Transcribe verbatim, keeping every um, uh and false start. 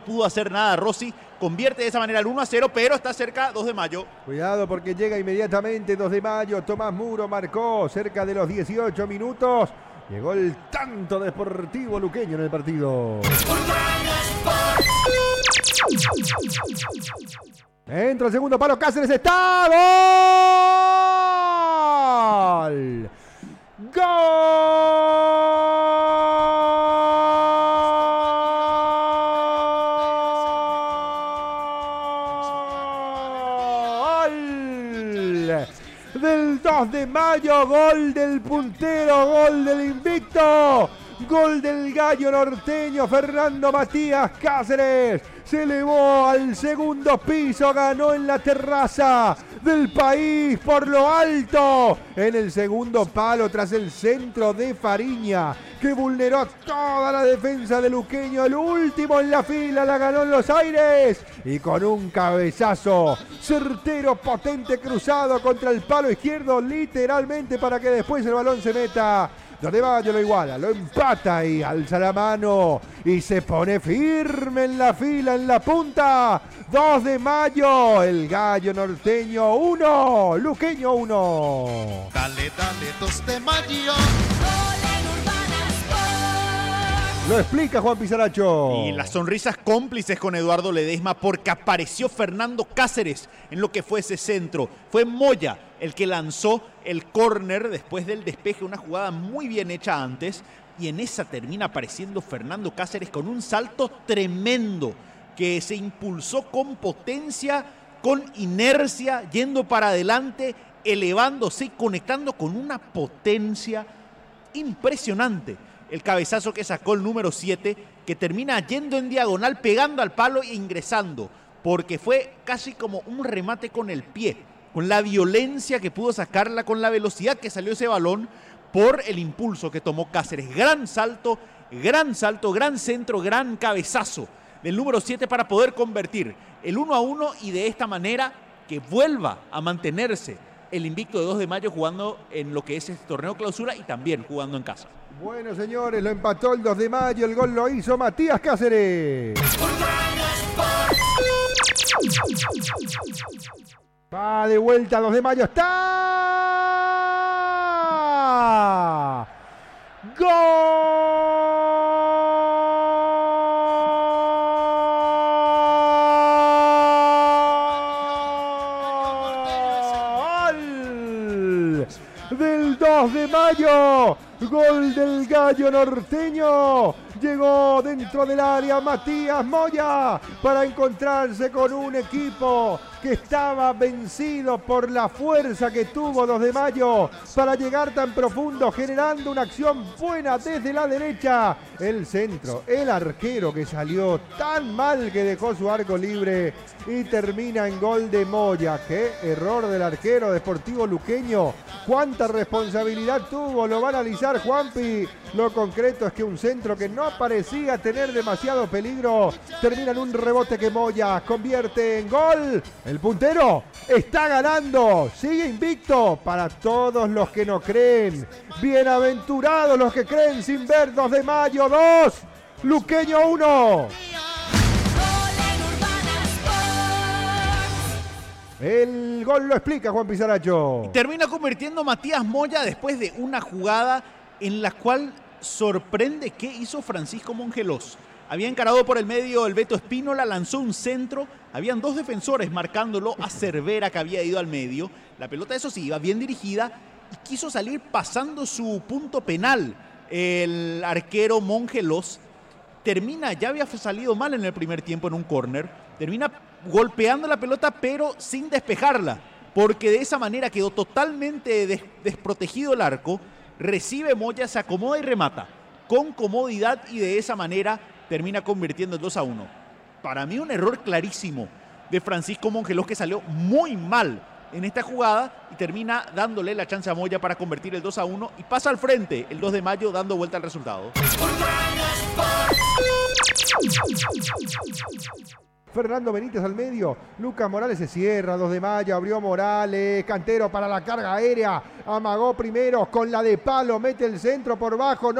pudo hacer nada Rossi. Convierte de esa manera el uno a cero, pero está cerca dos de mayo. Cuidado porque llega inmediatamente dos de mayo. Tomás Muro marcó cerca de los dieciocho minutos. Llegó el tanto deportivo luqueño en el partido. Entra el segundo palo, Cáceres está. ¡Gol! ¡Gol! Del dos de mayo, gol del puntero, gol del invicto. Gol del gallo norteño Fernando Matías Cáceres. Se elevó al segundo piso, ganó en la terraza del país por lo alto. En el segundo palo tras el centro de Fariña, que vulneró toda la defensa de luqueño. El último en la fila la ganó en los aires. Y con un cabezazo certero, potente, cruzado contra el palo izquierdo, literalmente para que después el balón se meta. Dos de mayo lo iguala, lo empata y alza la mano y se pone firme en la fila, en la punta. dos de mayo, el gallo norteño uno, luqueño uno. Dale, dale, dos de mayo. Lo explica Juan Pizarracho. Y las sonrisas cómplices con Eduardo Ledesma porque apareció Fernando Cáceres en lo que fue ese centro. Fue Moya el que lanzó el córner después del despeje, una jugada muy bien hecha antes. Y en esa termina apareciendo Fernando Cáceres con un salto tremendo que se impulsó con potencia, con inercia, yendo para adelante, elevándose y conectando con una potencia impresionante. El cabezazo que sacó el número siete, que termina yendo en diagonal, pegando al palo e ingresando, porque fue casi como un remate con el pie, con la violencia que pudo sacarla, con la velocidad que salió ese balón, por el impulso que tomó Cáceres. Gran salto, gran salto, gran centro, gran cabezazo del número siete para poder convertir el uno a uno y de esta manera que vuelva a mantenerse el invicto de dos de mayo jugando en lo que es este torneo clausura y también jugando en casa. Bueno, señores, lo empató el dos de mayo, el gol lo hizo Matías Cáceres. Va de vuelta, dos de mayo, está. ¡Gol! Del dos de mayo. Gol del gallo norteño. Llegó dentro del área Matías Moya para encontrarse con un equipo que estaba vencido por la fuerza que tuvo dos de mayo para llegar tan profundo, generando una acción buena desde la derecha. El centro, el arquero que salió tan mal que dejó su arco libre y termina en gol de Moya. Qué error del arquero de Sportivo Luqueño. Cuánta responsabilidad tuvo, lo va a analizar Juanpi. Lo concreto es que un centro que no parecía tener demasiado peligro termina en un rebote que Moya convierte en gol. El puntero está ganando, sigue invicto para todos los que no creen. Bienaventurados los que creen sin ver. dos de mayo dos, Luqueño uno. El gol lo explica Juan Pizarracho. Y termina convirtiendo Matías Moya después de una jugada en la cual sorprende qué hizo Francisco Mongelós. Había encarado por el medio el Beto Espínola, lanzó un centro, habían dos defensores marcándolo a Cervera que había ido al medio. La pelota, eso sí, iba bien dirigida y quiso salir pasando su punto penal. El arquero Mongelós termina, ya había salido mal en el primer tiempo en un córner, termina golpeando la pelota pero sin despejarla, porque de esa manera quedó totalmente des desprotegido el arco. Recibe Moya, se acomoda y remata con comodidad y de esa manera termina convirtiendo el dos a uno. Para mí un error clarísimo de Francisco Mongelós, que salió muy mal en esta jugada y termina dándole la chance a Moya para convertir el dos a uno y pasa al frente el dos de mayo dando vuelta al resultado. Fernando Benítez al medio, Lucas Morales se cierra, dos de mayo, abrió Morales, Cantero para la carga aérea, amagó primero con la de palo, mete el centro por bajo, no